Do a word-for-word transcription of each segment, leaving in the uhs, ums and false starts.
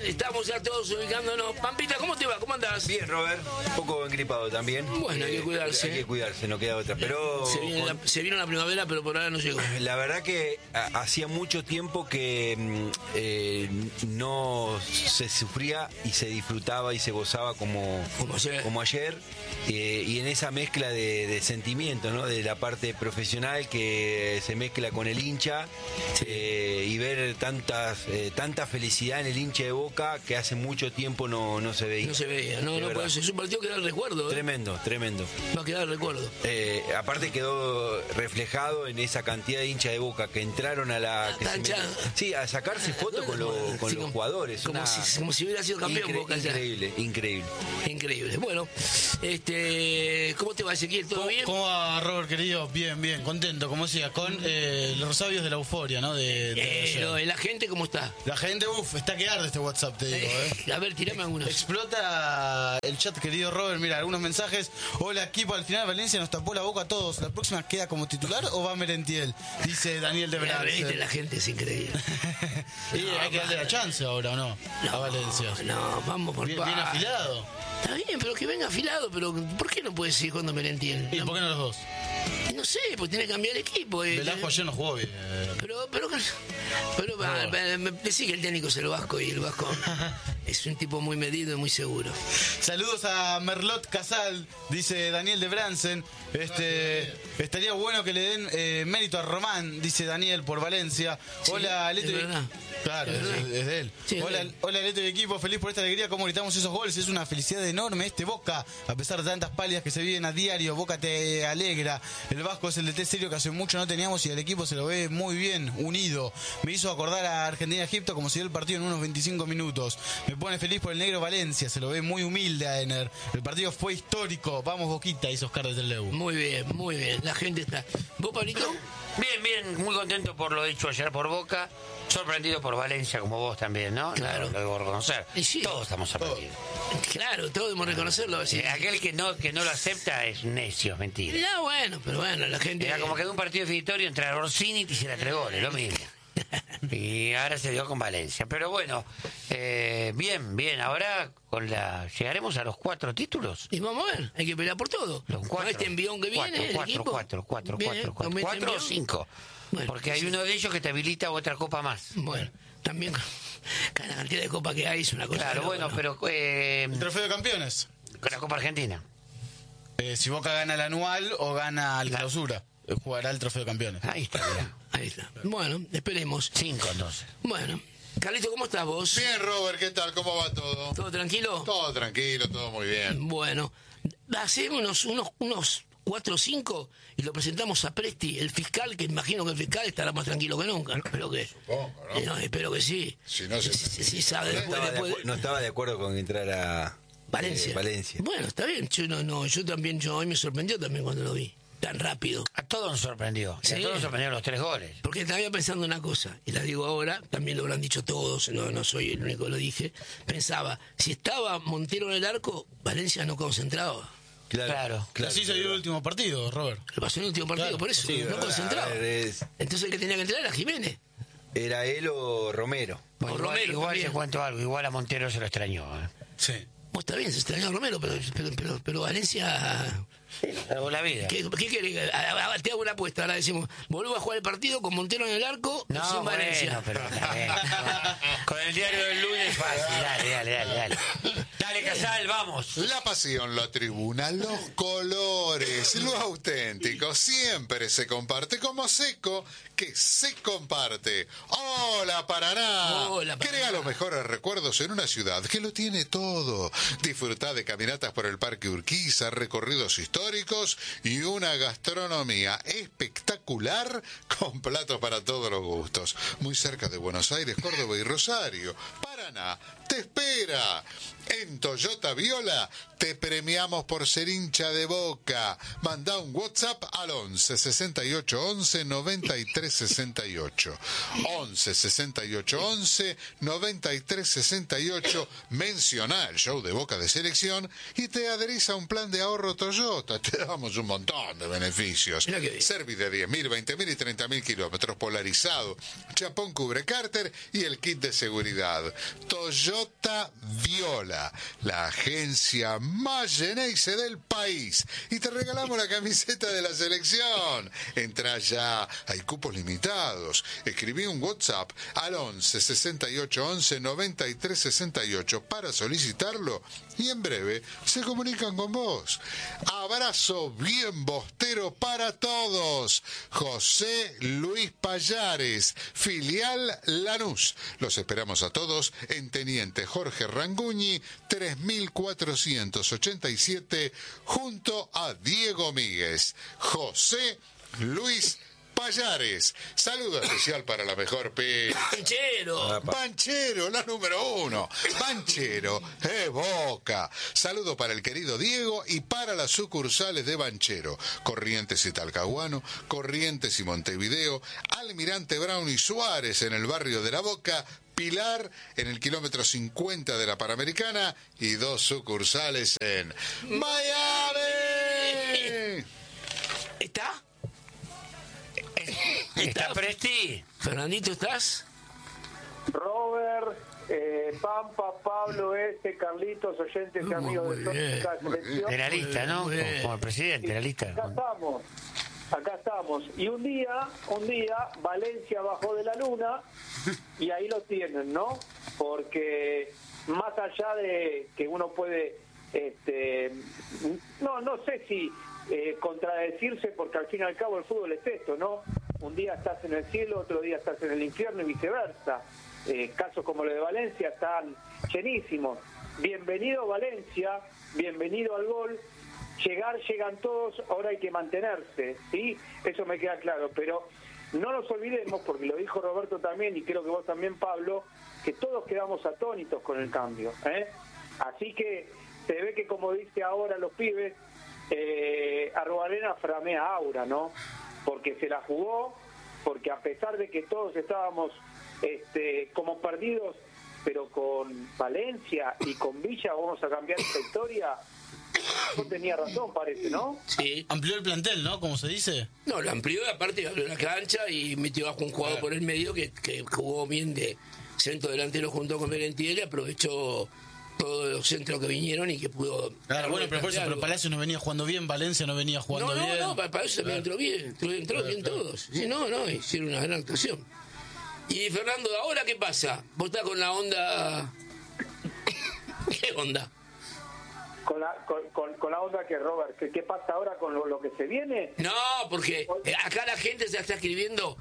estamos ya todos ubicándonos. Pampita, ¿cómo te va? ¿Cómo andás? Bien, Robert. Un poco engripado también. Bueno, hay que cuidarse. Hay que cuidarse, no queda otra. Pero Se, viene con... la, se vino la primavera, pero por ahora no llegó. La verdad que a, hacía mucho tiempo que eh, no se sufría y se disfrutaba y se gozaba como, como ayer. Como ayer eh, y en esa mezcla de, de sentimientos, ¿no? De la parte profesional que se mezcla con el hincha eh, y ver tantas eh, tanta felicidad en el hincha de Boca que hace mucho tiempo no, no se veía. No se veía, no, no, por eso es un partido que da el recuerdo. ¿eh? Tremendo, tremendo. Va a quedar el recuerdo. Eh, aparte quedó reflejado en esa cantidad de hinchas de Boca que entraron a la... Que se sí, a sacarse fotos con, lo, con sí, los jugadores. Como, una... si, como si hubiera sido campeón Incre Boca. Increíble, ya. increíble. Increíble. Bueno, este, ¿cómo te va, Ezequiel? ¿Todo ¿Cómo, bien? ¿Cómo va, Robert, querido? Bien, bien, contento, como decía, con eh, los sabios de la euforia, ¿no? De, de eh, no, ¿la gente cómo está? La gente, uff, está que arde este WhatsApp, te digo, ¿eh? eh. A ver, tirame algunos. Explota el chat, querido Robert. Mira, algunos mensajes. Hola, equipo, al final Valencia nos tapó la boca a todos. ¿La próxima queda como titular o va Merentiel? Dice Daniel de Brance. La gente es increíble. Y no, hay que darle la chance ahora, ¿o no? No, a Valencia. No, vamos por bien, bien afilado. Está bien, pero que venga afilado, pero ¿por qué no puede seguir cuando Merentiel? ¿Y por qué no los dos? No sé, pues tiene que cambiar el equipo. Eh. Velasco ayer no jugó bien. Pero, pero, pero no. me, me decís que el técnico es el Vasco y el Vasco es un tipo muy medido y muy seguro. Saludos a Merlot Casal, dice Daniel de Bransen. Este, estaría bueno que le den eh, mérito a Román, dice Daniel por Valencia. Sí, hola, Leto. Es verdad. Claro, es, es, es de él. Sí, hola, es hola, Leto y equipo, feliz por esta alegría. Cómo gritamos esos goles, es una felicidad enorme este Boca. A pesar de tantas palias que se viven a diario, Boca te alegra. El Vasco es el D T serio que hace mucho no teníamos y el equipo se lo ve muy bien, unido. Me hizo acordar a Argentina-Egipto como si dio el partido en unos veinticinco minutos. Me pone feliz por el negro Valencia, se lo ve muy humilde a Ener. El partido fue histórico. Vamos, Boquita, hizo Oscar desde el Leu. Muy bien, muy bien. La gente está. ¿Vos, Pablito? Bien, bien, muy contento por lo dicho ayer por Boca. Sorprendido por Valencia, como vos también, ¿no? Claro. Lo, lo debo reconocer. Sí. Todos estamos sorprendidos. Claro, todos debemos reconocerlo. Sí. Eh, aquel que no que no lo acepta es necio, es mentira. No, bueno, pero bueno, la gente... Era como que de un partido definitorio entre Orsini y te hiciera tres goles, lo mismo. Y ahora se dio con Valencia. Pero bueno, eh, bien, bien. Ahora con la llegaremos a los cuatro títulos. Y vamos a ver, hay que pelear por todo. Los cuatro, con este envión que cuatro, viene, cuatro, el equipo. Cuatro, cuatro, Viene, cuatro, cuatro, cuatro, cuatro o cinco. Bueno, porque hay sí. uno de ellos que te habilita otra copa más. Bueno, también cada cantidad de copas que hay es una cosa. Claro, bueno, ¿no? Pero... Eh, el trofeo de campeones. Con la Copa Argentina. Eh, si Boca gana el anual o gana el clausura, jugará el trofeo de campeones. Ahí está, mirá. Ahí está. Bueno, esperemos. Cinco, entonces. Bueno. Carlito, ¿cómo estás vos? Bien, Robert, ¿qué tal? ¿Cómo va todo? ¿Todo tranquilo? Todo tranquilo, todo muy bien. Bueno, hacemos unos, unos, unos cuatro o cinco y lo presentamos a Presti, el fiscal, que imagino que el fiscal estará más tranquilo que nunca, ¿no? Espero que, Supongo, ¿no? Eh, no, espero que sí. Si no, se... sí, sí sabe, no, después, estaba después... de no estaba de acuerdo con entrar a Valencia. Eh, Valencia. Bueno, está bien. Yo no, no, yo también, yo hoy me sorprendió también cuando lo vi. Tan rápido. A todos nos sorprendió. Sí. A todos nos sorprendieron los tres goles. Porque estaba pensando una cosa, y la digo ahora, también lo habrán dicho todos, no, no soy el único que lo dije. Pensaba, si estaba Montero en el arco, Valencia no concentraba. Claro, claro. claro Así se dio el último partido, Robert. Lo pasó en el último partido, claro, por eso, sí, no concentraba. Ver, es... Entonces el que tenía que entrar era Jiménez. Era él o Romero. Bueno, o igual, Romero igual también. se cuento algo, igual a Montero se lo extrañó. ¿eh? Sí. Vos está bien, se extrañó a Romero, pero, pero, pero, pero Valencia... Sí, nos la vida. ¿Qué, qué quiere? Te hago una apuesta, ahora decimos, volvemos a jugar el partido con Montero en el arco, no, sin bueno, Valencia. Pero, bueno, con el diario del lunes fácil, dale, dale, dale, dale. Dale, Casal, vamos. La pasión, la tribuna, los colores, lo auténtico, siempre se comparte como Seco, que se comparte. ¡Hola, Paraná! Hola, Paraná. Crea los mejores recuerdos en una ciudad que lo tiene todo. Disfrutá de caminatas por el Parque Urquiza, recorridos históricos y una gastronomía espectacular con platos para todos los gustos. Muy cerca de Buenos Aires, Córdoba y Rosario. Paraná te espera. En Toyota Viola te premiamos por ser hincha de Boca. Manda un WhatsApp al once sesenta y ocho once noventa y tres sesenta y ocho. once sesenta y ocho once noventa y tres sesenta y ocho. Menciona el show de Boca de Selección y te adherís a un plan de ahorro Toyota. Te damos un montón de beneficios. Servi de diez mil, veinte mil y treinta mil kilómetros, polarizado, chapón cubre cárter y el kit de seguridad. Toyota Viola, la agencia más Geneise del país. Y te regalamos la camiseta de la selección. Entrá ya, hay cupos limitados. Escribí un WhatsApp al once sesenta y ocho once noventa y tres sesenta y ocho para solicitarlo y en breve se comunican con vos. Abrazo bien bostero para todos. José Luis Payares, filial Lanús. Los esperamos a todos en Teniente Jorge Ranguñi tres mil cuatrocientos ochenta y siete junto a Diego Míguez. José Luis Payares. Saludo especial para la mejor P. ¡Banchero! Banchero, la número uno. Banchero, eh, Boca. Saludo para el querido Diego y para las sucursales de Banchero. Corrientes y Talcahuano, Corrientes y Montevideo, Almirante Brown y Suárez en el barrio de La Boca, Pilar en el kilómetro cincuenta de la Panamericana y dos sucursales en Miami. ¿Está? ¿Está Presti? Fernandito, ¿estás? Robert, eh, Pampa, Pablo, este, Carlitos, oyentes y Muy amigos de bien, toda la selección. De la lista, ¿no? Muy bien. Como el presidente de la lista. Acá estamos, acá estamos. Y un día, un día, Valencia bajó de la luna y ahí lo tienen, ¿no? Porque más allá de que uno puede, este, no, no sé si eh, contradecirse, porque al fin y al cabo el fútbol es esto, ¿no? Un día estás en el cielo, otro día estás en el infierno y viceversa. Eh, casos como lo de Valencia están llenísimos. Bienvenido Valencia, bienvenido al gol. Llegar, llegan todos, ahora hay que mantenerse, ¿sí? Eso me queda claro, pero no nos olvidemos, porque lo dijo Roberto también, y creo que vos también, Pablo, que todos quedamos atónitos con el cambio, ¿eh? Así que se ve que, como dice ahora los pibes, eh, Arruabarrena framea aura, ¿no? Porque se la jugó, porque a pesar de que todos estábamos este, como perdidos, pero con Valencia y con Villa vamos a cambiar esta historia. No tenía razón, parece, ¿no? Sí. Amplió el plantel, ¿no? Como se dice. No, lo amplió, aparte abrió la cancha y metió bajo un jugador por el medio que, que jugó bien de centro delantero junto con Merentiel y aprovechó todos los centros que vinieron y que pudo... Claro, bueno, pero por eso, pero Palacios no venía jugando bien, Valencia no venía jugando no, no, bien. No, no, para eso también entró bien, entró, entró Claro, bien claro. todos. Sí, no, no, hicieron una gran actuación. Y Fernando, ¿ahora qué pasa? ¿Vos estás con la onda...? ¿Qué onda? Con la, con, con, con la onda que Robert, ¿qué, qué pasa ahora con lo, lo que se viene? No, porque eh, acá la gente se está escribiendo...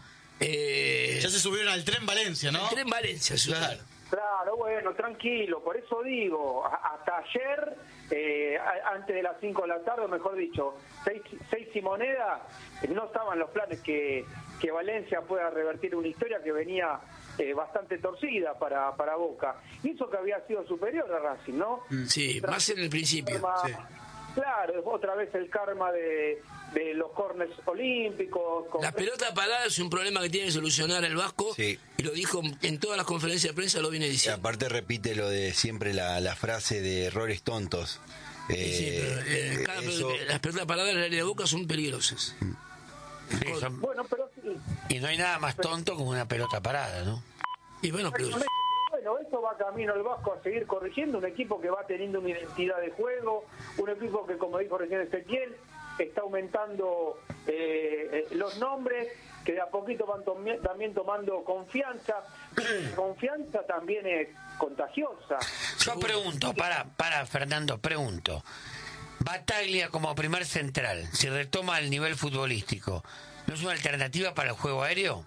Eh, Ya se subieron al tren Valencia, ¿no? el tren Valencia, Claro. Claro, bueno, tranquilo, por eso digo, a- hasta ayer, eh, a- antes de las cinco de la tarde, o mejor dicho, seis, seis y moneda, eh, no estaban los planes que, que Valencia pueda revertir una historia que venía eh, bastante torcida para, para Boca. Y eso que había sido superior a Racing, ¿no? sí, más en el principio. Karma- sí. Claro, otra vez el karma de, de los corners olímpicos. con- La pelota parada es un problema que tiene que solucionar el Vasco Sí. y lo dijo en todas las conferencias de prensa, lo viene Y diciendo. aparte repite lo de siempre la, la frase de errores tontos. Sí, sí, pero, eh, Eh, cada eso- pelota- las pelotas paradas en el área de Boca son peligrosas. Sí, son- Bueno, pero sí. Y no hay nada más tonto como una pelota parada, ¿no? Y bueno, pero Bueno, eso va camino el Vasco a seguir corrigiendo, un equipo que va teniendo una identidad de juego, un equipo que, como dijo recién Ezequiel, está aumentando eh, eh, los nombres, que de a poquito van tomi- también tomando confianza. La confianza también es contagiosa. Yo pregunto, para, para Fernando, pregunto. Bataglia como primer central, si retoma el nivel futbolístico, ¿no es una alternativa para el juego aéreo?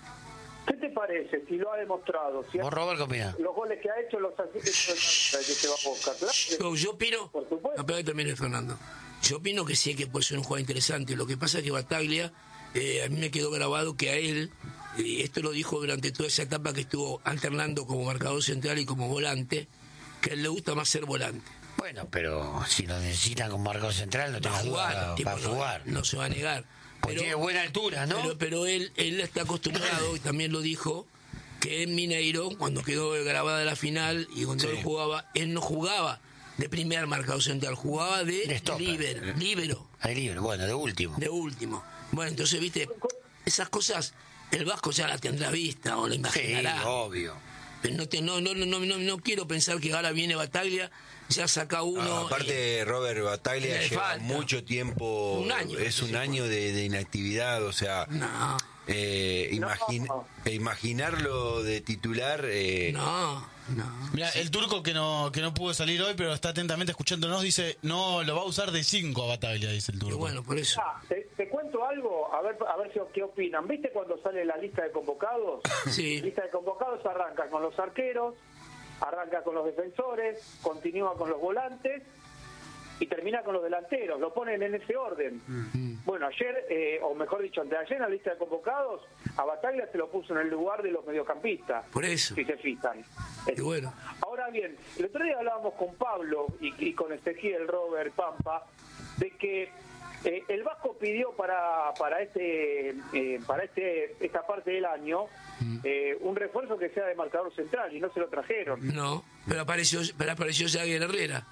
¿Qué te parece si lo ha demostrado? Si ha- ¿Vos, Robert, qué opinás? los goles que ha hecho los ha hecho que se va a Boca, claro. yo, yo opino, Por supuesto. no, pero ahí termine Fernando. Yo opino que sí que puede ser un juego interesante. Lo que pasa es que Bataglia, eh, a mí me quedó grabado que a él, y esto lo dijo durante toda esa etapa que estuvo alternando como marcador central y como volante, que a él le gusta más ser volante. Bueno, pero si lo necesitan como marcador central, no Va a tengas duda, jugar, tipo, va a no- jugar. No, se va a negar. Porque tiene buena altura, ¿no? Pero, pero él, él está acostumbrado, y también lo dijo, que en Mineiro, cuando quedó grabada la final y cuando Sí. él jugaba, él no jugaba de primer marcador central, jugaba de, De stopper. líbero, líbero, Ahí libre, bueno, de último. de último. Bueno, entonces, viste, esas cosas el Vasco ya la tendrá vista o la Sí, imaginará. obvio. Pero no, te, no, no, no, no, no quiero pensar que ahora viene Bataglia, ya saca uno. Ah, aparte, eh, Robert Bataglia le lleva falta. mucho tiempo, Un año, es un año de, de inactividad, o sea, No, eh, imagin- No. eh, imaginarlo de titular. Eh, no, no. Mira, el turco que no que no pudo salir hoy, pero está atentamente escuchándonos, dice, no, lo va a usar de cinco a Bataglia, dice el Y turco. bueno, por eso. Ah, te, te cuento algo, a ver a ver si, qué opinan. ¿Viste cuando sale la lista de convocados? Sí. La lista de convocados arranca con los arqueros, arranca con los defensores, continúa con los volantes y termina con los delanteros. Lo ponen en ese orden. Mm. Bueno, ayer, eh, o mejor dicho, anteayer en la lista de convocados, a Bataglia se lo puso en el lugar de los mediocampistas. Por eso. Si se fijan. Y bueno. Ahora bien, el otro día hablábamos con Pablo y, y con Ezequiel, Robert, Pampa, de que eh, el Vasco pidió para para este eh, para este esta parte del año eh, un refuerzo que sea de marcador central y no se lo trajeron. No, pero apareció, pero apareció Jagger Herrera.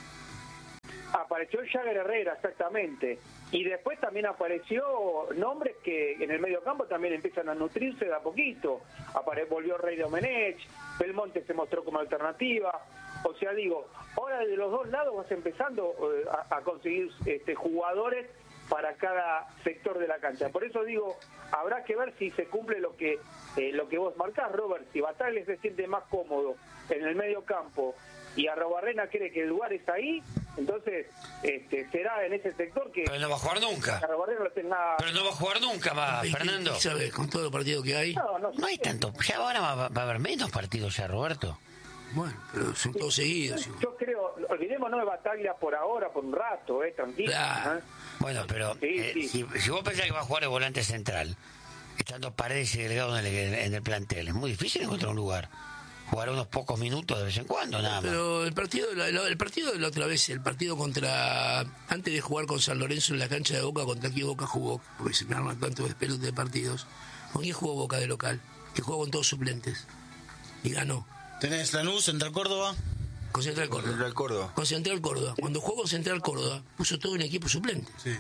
Apareció Jagger Herrera, exactamente. Y después también apareció nombres que en el mediocampo también empiezan a nutrirse de a poquito. Apare volvió Rey Domenech, Belmonte se mostró como alternativa. O sea, digo, ahora de los dos lados vas empezando eh, a, a conseguir este, jugadores para cada sector de la cancha. Por eso digo, habrá que ver si se cumple lo que eh, lo que vos marcás, Robert. Si Bataglia se siente más cómodo en el medio campo y Arrobarrena cree que el lugar es ahí, entonces este, será en ese sector que Pero no va a jugar nunca. Arrobarrena no tenga... Pero no va a jugar nunca más, ¿Y qué- Fernando. qué ¿Sabes? Con todo el partido que hay. No, no, No hay tanto. Ya ahora va, va a haber menos partidos ya, Roberto. Bueno, pero son todos seguidos. igual. Yo creo, olvidémonos de Bataglia por ahora, por un rato, eh, tranquilo. Claro. ¿eh? Bueno, pero Sí, eh, sí. Si, si vos pensás que va a jugar de volante central, estando Paredes y Delgado en el, en el plantel, es muy difícil encontrar un lugar. Jugar unos pocos minutos de vez en cuando, nada más. Pero el partido, la- la- el partido de la otra vez, el partido contra, antes de jugar con San Lorenzo en la cancha de Boca, contra quién Boca jugó, porque se me arman tantos despelotes de partidos. ¿Con quién jugó Boca de local? Que jugó con todos suplentes. Y ganó. Tenés Lanús, Central Córdoba. Con Central Córdoba. Central Córdoba. Con Central Córdoba. Cuando jugó con Central Córdoba, puso todo un equipo suplente. Sí.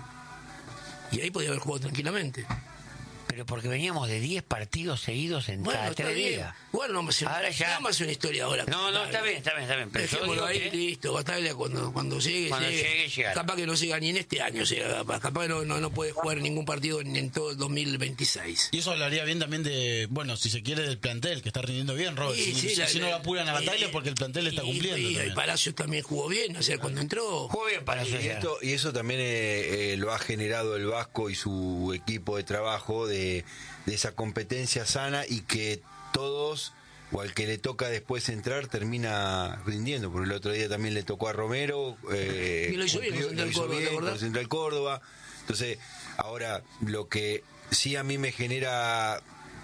Y ahí podía haber jugado tranquilamente. Pero porque veníamos de diez partidos seguidos en Bueno, cada está tres bien. días. Bueno, no vamos a hacer, Ahora ya- no vamos a hacer una historia ahora. No, no, Dale. está bien, está bien, está bien. Pero yo Dejémoslo digo ahí, que- listo. Bataglia cuando, cuando llegue, Cuando llegue. llegue, llegará. Capaz que no llega ni en este año, llega, capaz, capaz que no, no, no puede jugar ningún partido en, en todo el dos mil veintiséis. Y eso hablaría bien también de, bueno, si se quiere, del plantel, que está rindiendo bien, Robert. Sí, si sí, si la- no lo apuran a la- Bataglia y- porque el plantel está y- cumpliendo. Y, y también. Palacios también jugó bien, o sea, cuando entró. Jugó bien para Y esto, y eso también eh, eh, lo ha generado el Vasco y su equipo de trabajo de, de esa competencia sana y que todos, o al que le toca después entrar, termina rindiendo. Porque el otro día también le tocó a Romero. Eh, Y lo hizo bien con cumplió- Central lo hizo Córdoba, ¿te bien acordás? con Central Córdoba. Entonces, ahora, lo que sí a mí me genera,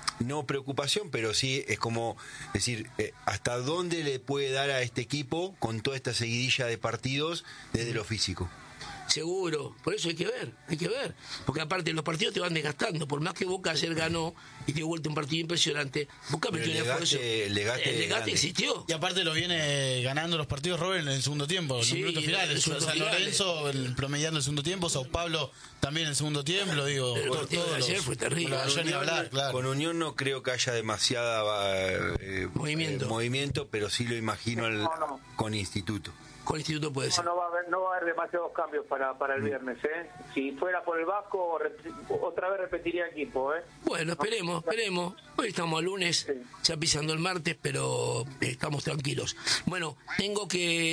no preocupación, pero sí es como decir, eh, hasta dónde le puede dar a este equipo con toda esta seguidilla de partidos desde lo físico. Seguro, por eso hay que ver, hay que ver. Porque aparte los partidos te van desgastando, por más que Boca ayer ganó y dio vuelta un partido impresionante, Boca Pero metió el un esfuerzo. desgaste- el desgaste el desgaste grande. existió. Y aparte lo viene ganando los partidos, Robert, en el segundo tiempo, en Sí, los minutos en finales. los San minutos Lorenzo el- promediando el segundo tiempo, Sao Paulo también en el segundo tiempo, lo digo. Pero el por partido de todos ayer los- fue terrible. lo de ayer ni hablar, claro. Con Unión no creo que haya demasiada eh, Movimiento. eh, movimiento, pero sí lo imagino al- No, no. con Instituto. Con el instituto puede No, ser. no va a haber, no va a haber demasiados cambios para, para el viernes, ¿eh? Si fuera por el Vasco, rep- otra vez repetiría equipo, ¿eh? Bueno, esperemos, esperemos. Hoy estamos a lunes, Sí. ya pisando el martes, pero estamos tranquilos. Bueno, tengo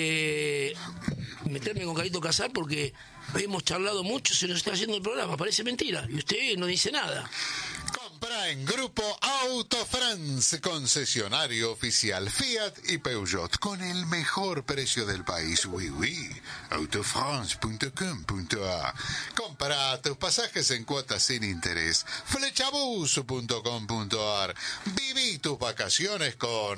que meterme con Carito Casar porque hemos charlado mucho, se nos está haciendo el programa, parece mentira, y usted no dice nada. Compra en Grupo Auto France, concesionario oficial Fiat y Peugeot, con el mejor precio del país. Oui, oui. autofrance punto com punto a. Compra tus pasajes en cuotas sin interés. flechabus punto com punto a r. Viví tus vacaciones con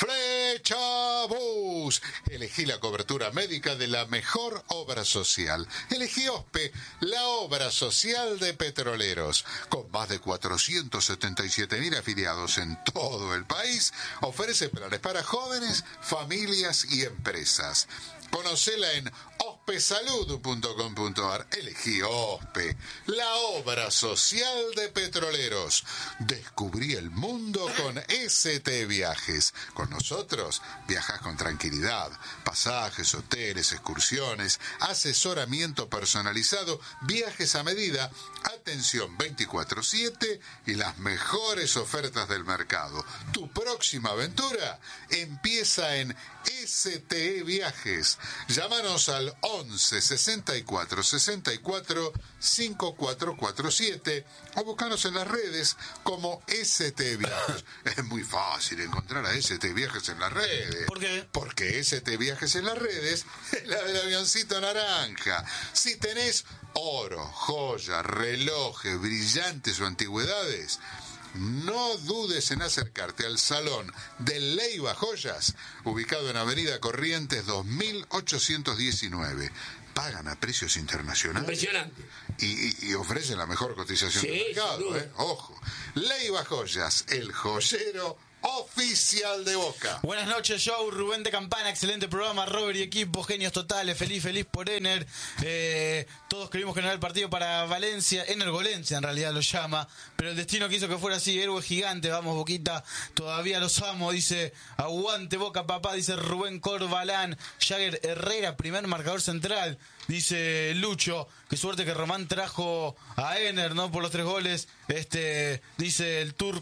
Flechabus. Elegí la cobertura médica de la mejor obra social. Elegí OSPE, la obra social de petroleros. Con más de cuatrocientos setenta y siete mil afiliados en todo el país, ofrece planes para jóvenes, familias y empresas. Conocela en ospe ospesalud punto com punto ar. Elegí OSPE, la obra social de petroleros. Descubrí el mundo con S T Viajes. Con nosotros viajas con tranquilidad. Pasajes, hoteles, excursiones, asesoramiento personalizado, viajes a medida, atención veinticuatro siete y las mejores ofertas del mercado. Tu próxima aventura empieza en S T E Viajes. Llámanos al once sesenta y cuatro sesenta y cuatro cincuenta y cuatro cuarenta y siete o búscanos en las redes como S T E Viajes. Es muy fácil encontrar a S T E Viajes en las redes. ¿Por qué? Porque S T E Viajes en las redes es la del avioncito naranja. Si tenés oro, joyas, relojes, brillantes o antigüedades, no dudes en acercarte al Salón de Leiva Joyas, ubicado en Avenida Corrientes dos mil ochocientos diecinueve. Pagan a precios internacionales. Impresionante. Y, y, y ofrecen la mejor cotización Sí, del mercado, sin duda. ¿eh? Ojo. Leiva Joyas, el joyero oficial de Boca. Buenas noches, show. Rubén de Campana, excelente programa. Robert y equipo, genios totales. Feliz, feliz por Ener. Eh, todos queríamos ganar el partido para Valencia. Energolencia en realidad lo llama. Pero el destino quiso que fuera así. Héroe gigante, vamos Boquita. Todavía los amo, dice. Aguante Boca, papá, dice Rubén Corbalán. Jagger Herrera, primer marcador central. Dice Lucho, qué suerte que Román trajo a Ener, ¿no? Por los tres goles. Este, dice el Turco.